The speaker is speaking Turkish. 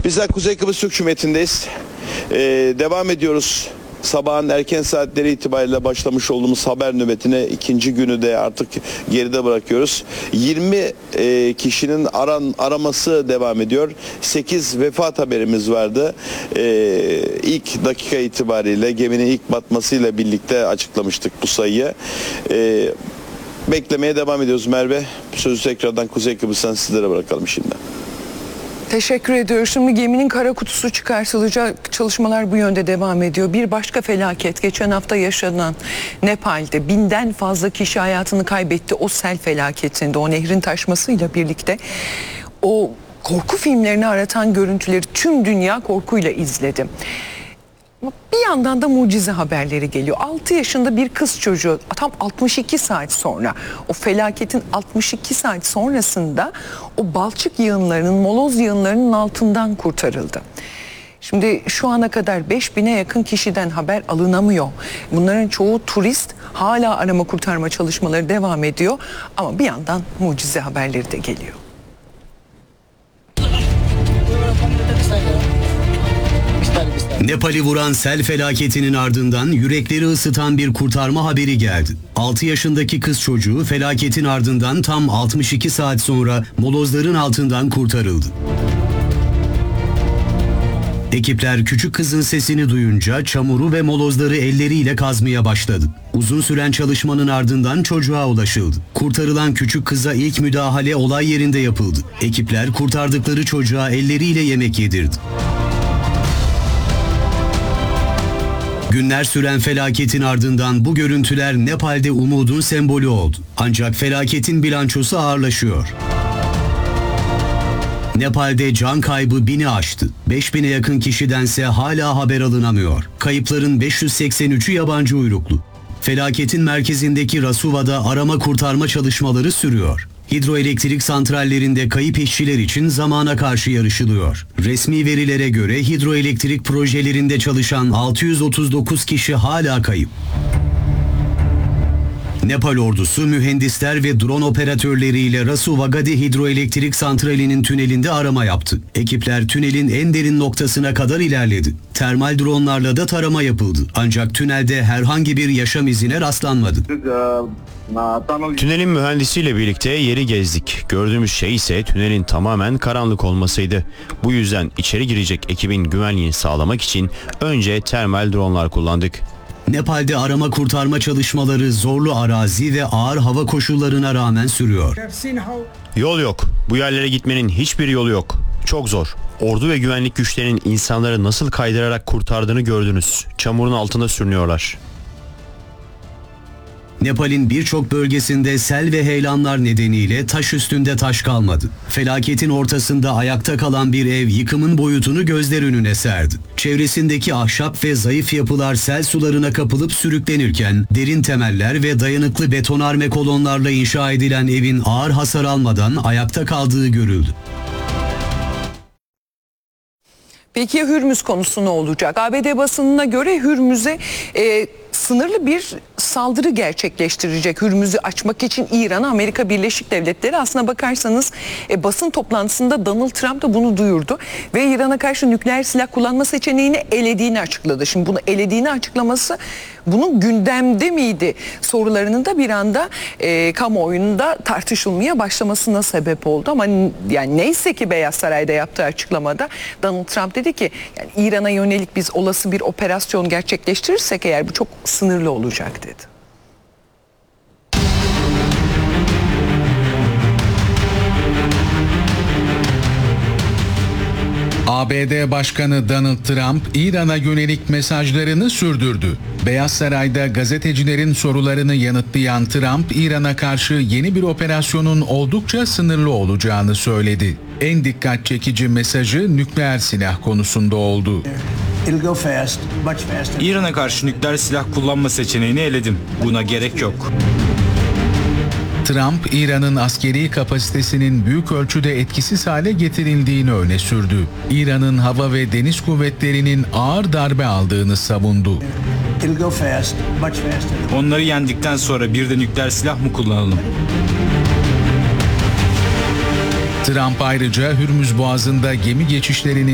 Bizler Kuzey Kıbrıs Türk Cumhuriyeti'ndeyiz. Devam ediyoruz. Sabahın erken saatleri itibariyle başlamış olduğumuz haber nöbetine ikinci günü de artık geride bırakıyoruz. 20 kişinin araması devam ediyor. 8 vefat haberimiz vardı. İlk dakika itibariyle geminin ilk batmasıyla birlikte açıklamıştık bu sayıyı. Beklemeye devam ediyoruz Merve. Sözü tekrardan Kuzey Kıbrıs'tan sizlere bırakalım şimdi. Teşekkür ediyoruz. Şimdi geminin kara kutusu çıkartılacak, çalışmalar bu yönde devam ediyor. Bir başka felaket geçen hafta yaşanan Nepal'de 1000'den fazla kişi hayatını kaybetti. O sel felaketinde, o nehrin taşmasıyla birlikte o korku filmlerini aratan görüntüleri tüm dünya korkuyla izledi. Bir yandan da mucize haberleri geliyor. 6 yaşında bir kız çocuğu tam 62 saat sonra, o felaketin 62 saat sonrasında o balçık yığınlarının, moloz yığınlarının altından kurtarıldı. Şimdi şu ana kadar 5000'e yakın kişiden haber alınamıyor. Bunların çoğu turist, hala arama kurtarma çalışmaları devam ediyor. Ama bir yandan mucize haberleri de geliyor. Nepal'i vuran sel felaketinin ardından yürekleri ısıtan bir kurtarma haberi geldi. 6 yaşındaki kız çocuğu felaketin ardından tam 62 saat sonra molozların altından kurtarıldı. Ekipler küçük kızın sesini duyunca çamuru ve molozları elleriyle kazmaya başladı. Uzun süren çalışmanın ardından çocuğa ulaşıldı. Kurtarılan küçük kıza ilk müdahale olay yerinde yapıldı. Ekipler kurtardıkları çocuğa elleriyle yemek yedirdi. Günler süren felaketin ardından bu görüntüler Nepal'de umudun sembolü oldu. Ancak felaketin bilançosu ağırlaşıyor. Nepal'de can kaybı 1000'i aştı. 5000'e yakın kişidense hala haber alınamıyor. Kayıpların 583'ü yabancı uyruklu. Felaketin merkezindeki Rasuva'da arama kurtarma çalışmaları sürüyor. Hidroelektrik santrallerinde kayıp işçiler için zamana karşı yarışılıyor. Resmi verilere göre hidroelektrik projelerinde çalışan 639 kişi hala kayıp. Nepal ordusu mühendisler ve drone operatörleriyle Rasuva Gadi Hidroelektrik Santrali'nin tünelinde arama yaptı. Ekipler tünelin en derin noktasına kadar ilerledi. Termal dronlarla da tarama yapıldı. Ancak tünelde herhangi bir yaşam izine rastlanmadı. Tünelin mühendisiyle birlikte yeri gezdik. Gördüğümüz şey ise tünelin tamamen karanlık olmasıydı. Bu yüzden içeri girecek ekibin güvenliğini sağlamak için önce termal dronlar kullandık. Nepal'de arama kurtarma çalışmaları zorlu arazi ve ağır hava koşullarına rağmen sürüyor. Yol yok. Bu yerlere gitmenin hiçbir yolu yok. Çok zor. Ordu ve güvenlik güçlerinin insanları nasıl kaydırarak kurtardığını gördünüz. Çamurun altında sürünüyorlar. Nepal'in birçok bölgesinde sel ve heyelanlar nedeniyle taş üstünde taş kalmadı. Felaketin ortasında ayakta kalan bir ev yıkımın boyutunu gözler önüne serdi. Çevresindeki ahşap ve zayıf yapılar sel sularına kapılıp sürüklenirken derin temeller ve dayanıklı betonarme kolonlarla inşa edilen evin ağır hasar almadan ayakta kaldığı görüldü. Peki Hürmüz konusu ne olacak? ABD basınına göre Hürmüz'e sınırlı bir saldırı gerçekleştirecek. Hürmüz'ü açmak için İran'a Amerika Birleşik Devletleri, aslına bakarsanız basın toplantısında Donald Trump da bunu duyurdu ve İran'a karşı nükleer silah kullanma seçeneğini elediğini açıkladı. Şimdi bunu elediğini açıklaması bunun gündemde miydi sorularının da bir anda kamuoyunda tartışılmaya başlamasına sebep oldu. Ama yani neyse ki Beyaz Saray'da yaptığı açıklamada Donald Trump dedi ki yani İran'a yönelik biz olası bir operasyon gerçekleştirirsek eğer bu çok sınırlı olacak dedi. ABD Başkanı Donald Trump, İran'a yönelik mesajlarını sürdürdü. Beyaz Saray'da gazetecilerin sorularını yanıtlayan Trump, İran'a karşı yeni bir operasyonun oldukça sınırlı olacağını söyledi. En dikkat çekici mesajı nükleer silah konusunda oldu. İran'a karşı nükleer silah kullanma seçeneğini eledim. Buna gerek yok. Trump, İran'ın askeri kapasitesinin büyük ölçüde etkisiz hale getirildiğini öne sürdü. İran'ın hava ve deniz kuvvetlerinin ağır darbe aldığını savundu. Onları yendikten sonra bir de nükleer silah mı kullanalım? Trump ayrıca Hürmüz Boğazı'nda gemi geçişlerinin